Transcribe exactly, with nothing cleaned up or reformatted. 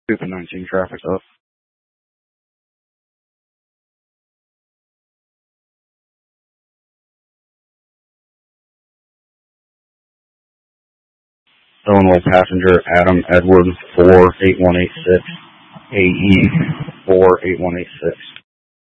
Stupid nineteen traffic up. Illinois passenger Adam Edward four eight one eight six A E four eight one eight six.